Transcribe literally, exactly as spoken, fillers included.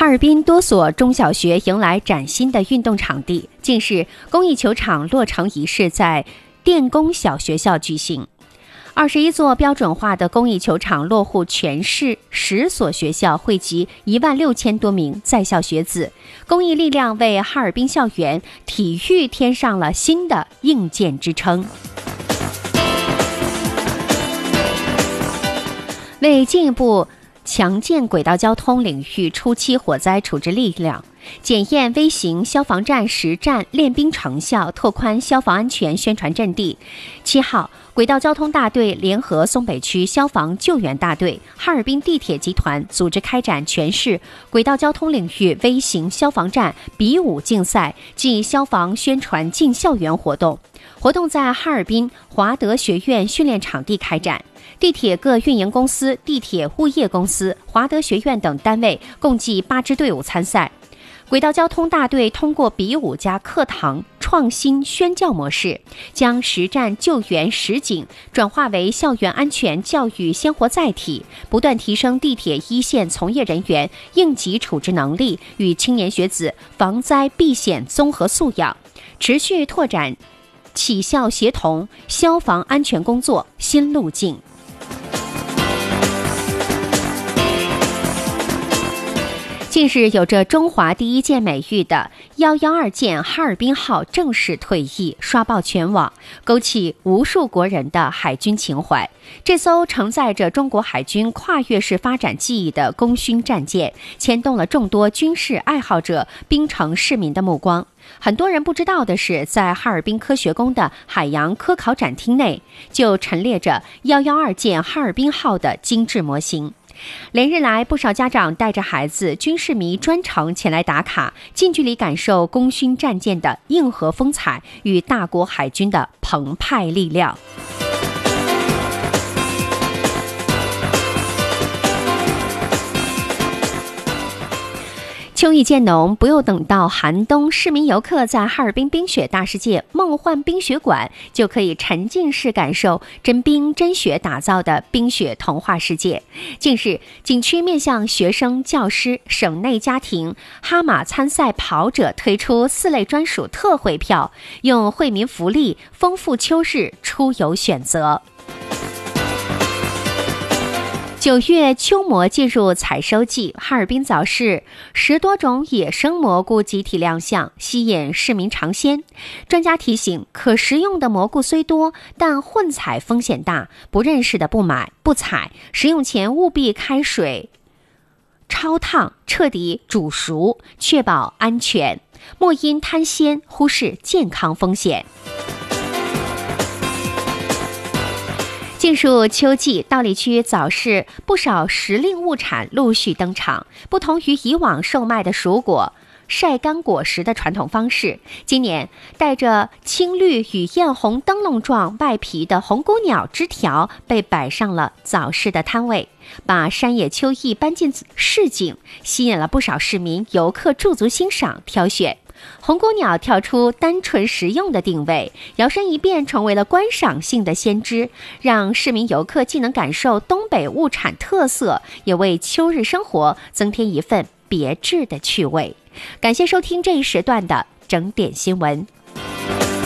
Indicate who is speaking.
Speaker 1: 哈尔滨多所中小学迎来崭新的运动场地。近日，公益球场落成仪式在电工小学校举行。二十一座标准化的公益球场落户全市十所学校，汇集一万六千多名在校学子。公益力量为哈尔滨校园体育添上了新的硬件支撑。为进一步强健轨道交通领域初期火灾处置力量，检验微型消防站实战练兵成效，拓宽消防安全宣传阵地。七号，轨道交通大队联合松北区消防救援大队、哈尔滨地铁集团组织开展全市轨道交通领域微型消防站比武竞赛暨消防宣传进校园活动。活动在哈尔滨华德学院训练场地开展。地铁各运营公司、地铁物业公司、华德学院等单位共计八支队伍参赛。轨道交通大队通过比武加课堂创新宣教模式，将实战救援实景转化为校园安全教育鲜活载体，不断提升地铁一线从业人员应急处置能力与青年学子防灾避险综合素养，持续拓展企校协同消防安全工作新路径。近日，有着中华第一舰美誉的一一二舰哈尔滨号正式退役，刷爆全网，勾起无数国人的海军情怀。这艘承载着中国海军跨越式发展记忆的功勋战舰，牵动了众多军事爱好者、滨城市民的目光。很多人不知道的是，在哈尔滨科学宫的海洋科考展厅内，就陈列着一一二舰哈尔滨号的精致模型。连日来，不少家长带着孩子、军事迷专程前来打卡，近距离感受功勋战舰的硬核风采与大国海军的澎湃力量。秋意渐浓，不用等到寒冬，市民游客在哈尔滨冰雪大世界梦幻冰雪馆就可以沉浸式感受真冰真雪打造的冰雪童话世界。近日，景区面向学生、教师、省内家庭、哈马参赛跑者推出四类专属特惠票，用惠民福利丰富秋日出游选择。九月秋蘑进入采收季，哈尔滨早市十多种野生蘑菇集体亮相，吸引市民尝鲜。专家提醒，可食用的蘑菇虽多，但混采风险大，不认识的不买不采，食用前务必开水焯烫，彻底煮熟，确保安全，莫因贪鲜忽视健康风险。进入秋季，道里区早市不少时令物产陆续登场。不同于以往售卖的蔬果、晒干果实的传统方式，今年带着青绿与艳红灯笼状外皮的红菇鸟枝条被摆上了早市的摊位，把山野秋意搬进市井，吸引了不少市民游客驻足欣赏挑选。红菇鸟跳出单纯实用的定位，摇身一变成为了观赏性的先知，让市民游客既能感受东北物产特色，也为秋日生活增添一份别致的趣味。感谢收听这一时段的整点新闻。